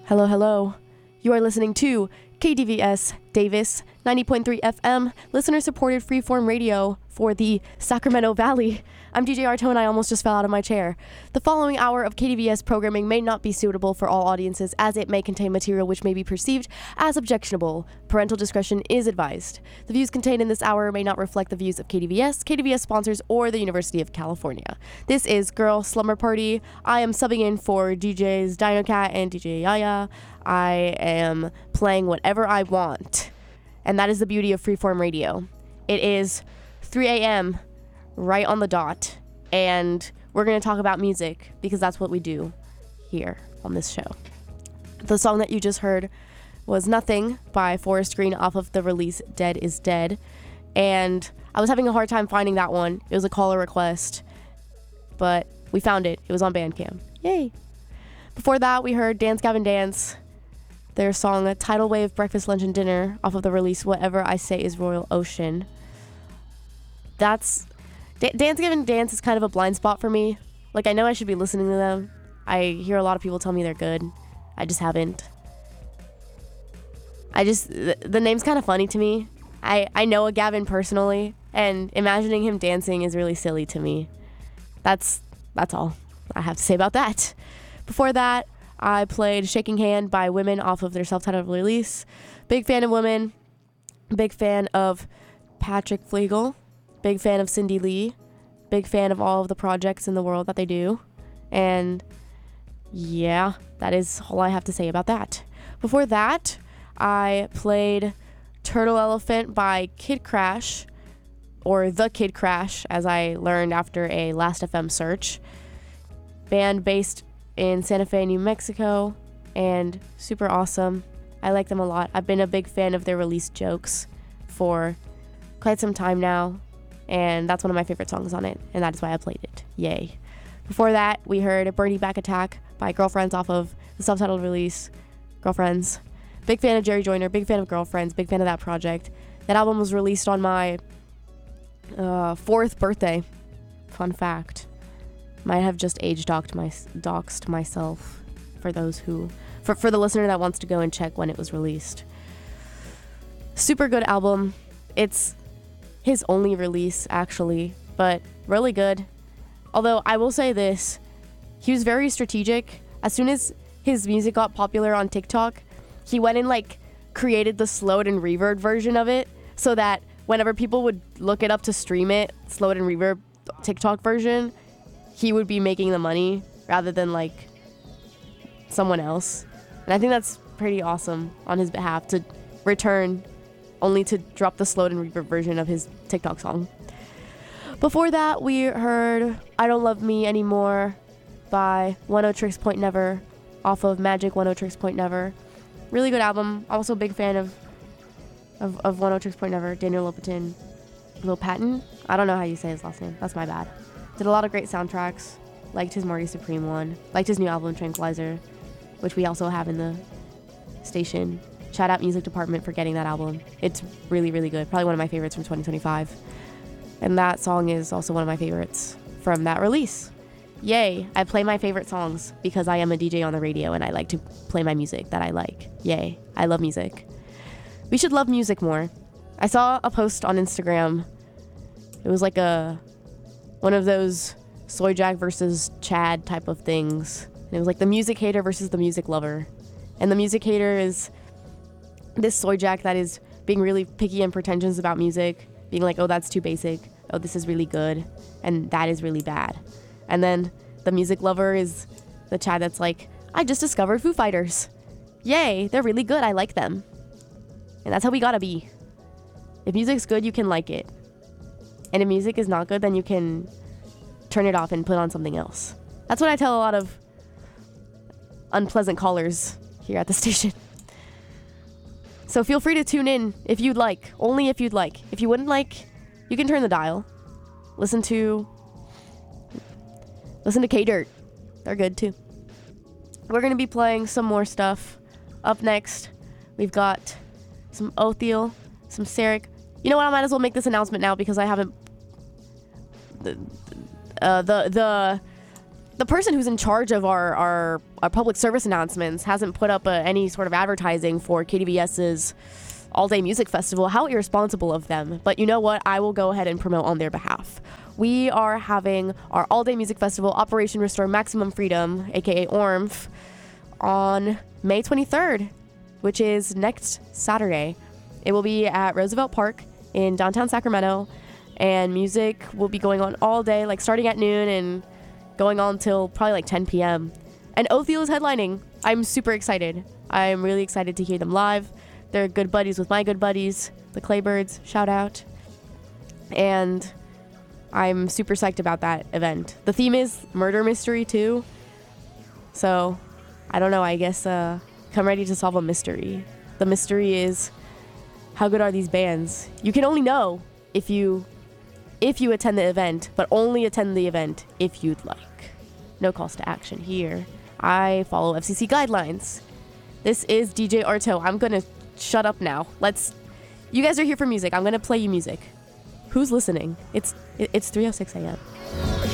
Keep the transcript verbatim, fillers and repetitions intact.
Hello, hello. You are listening to K D V S Davis ninety point three F M, listener-supported freeform radio for the Sacramento Valley. I'm D J Arto and I almost just fell out of my chair. The following hour of K D V S programming may not be suitable for all audiences as it may contain material which may be perceived as objectionable. Parental discretion is advised. The views contained in this hour may not reflect the views of K D V S, K D V S sponsors, or the University of California. This is Girl Slumber Party. I am subbing in for D Js DinoCat and D J Yaya. I am playing whatever I want. And that is the beauty of freeform radio. It is three a.m. right on the dot, and we're going to talk about music because that's what we do here on this show. The song that you just heard was Nothing by Forest Green off of the release Dead is Dead, and I was having a hard time finding that one. It was a caller request, but we found it. It was on Bandcamp. Yay! Before that, we heard Dance Gavin Dance, their song Tidal Wave Breakfast, Lunch, and Dinner off of the release Whatever I Say Is Royal Ocean. That's... D- Dance Gavin Dance is kind of a blind spot for me. Like, I know I should be listening to them. I hear a lot of people tell me they're good. I just haven't. I just... Th- the name's kind of funny to me. I, I know a Gavin personally, and imagining him dancing is really silly to me. That's that's all I have to say about that. Before that, I played Shaking Hand by Women off of their self-titled release. Big fan of Women. Big fan of Patrick Flegel. Big fan of Cindy Lee. Big fan of all of the projects in the world that they do. And yeah, that is all I have to say about that. Before that, I played Turtle Elephant by Kid Crash, or The Kid Crash, as I learned after a Last F M search. Band based in Santa Fe, New Mexico, and super awesome. I like them a lot. I've been a big fan of their release Jokes for quite some time now, and that's one of my favorite songs on it, and that is why I played it. Yay. Before that, we heard Bernie Back Attack by Girlfriends off of the self-titled release Girlfriends. Big fan of Jerry Joyner, big fan of Girlfriends, big fan of that project. That album was released on my uh, fourth birthday. Fun fact. Might have just age doxed, my, doxed myself for those who, for, for the listener that wants to go and check when it was released. Super good album. It's his only release, actually, but really good. Although I will say this, he was very strategic. As soon as his music got popular on TikTok, he went and like created the slowed and reverb version of it so that whenever people would look it up to stream it, slowed and reverb TikTok version, he would be making the money rather than like someone else. And I think that's pretty awesome on his behalf to return only to drop the slowed and reverb version of his TikTok song. Before that, we heard I Don't Love Me Anymore by One Oh Tricks Point Never off of Magic One Oh Tricks Point Never. Really good album. Also a big fan of of, of One Oh Tricks Point Never, Daniel Lopatin. Lil Patton? I don't know how you say his last name. That's my bad. Did a lot of great soundtracks. Liked his Marty Supreme one. Liked his new album, Tranquilizer, which we also have in the station. Shout out music department for getting that album. It's really, really good. Probably one of my favorites from twenty twenty-five. And that song is also one of my favorites from that release. Yay. I play my favorite songs because I am a D J on the radio and I like to play my music that I like. Yay. I love music. We should love music more. I saw a post on Instagram. It was like a one of those Soy Jack versus Chad type of things. And it was like the music hater versus the music lover. And the music hater is this Soy Jack that is being really picky and pretentious about music, being like, oh, that's too basic. Oh, this is really good. And that is really bad. And then the music lover is the Chad that's like, I just discovered Foo Fighters. Yay, they're really good. I like them. And that's how we gotta be. If music's good, you can like it. And if music is not good, then you can turn it off and put on something else. That's what I tell a lot of unpleasant callers here at the station. So feel free to tune in if you'd like. Only if you'd like. If you wouldn't like, you can turn the dial. Listen to... Listen to K-Dirt. They're good too. We're going to be playing some more stuff. Up next, we've got some Otheel, some Sarek. You know what? I might as well make this announcement now because I haven't... The, uh, the, the the person who's in charge of our, our, our public service announcements hasn't put up a, any sort of advertising for KDVS's all-day music festival. How irresponsible of them. But you know what? I will go ahead and promote on their behalf. We are having our all-day music festival, Operation Restore Maximum Freedom, aka O R M F, on May twenty-third, which is next Saturday. It will be at Roosevelt Park in downtown Sacramento, and music will be going on all day, like starting at noon and going on till probably like ten p.m. And Oathiel is headlining. I'm super excited. I'm really excited to hear them live. They're good buddies with my good buddies, the Claybirds, shout out. And I'm super psyched about that event. The theme is murder mystery too. So, I don't know, I guess uh, come ready to solve a mystery. The mystery is, how good are these bands? You can only know if you if you attend the event, but only attend the event if you'd like. No calls to action here. I follow F C C guidelines. This is D J Arto. I'm gonna shut up now. Let's, you guys are here for music. I'm gonna play you music. Who's listening? It's it's three oh six a.m.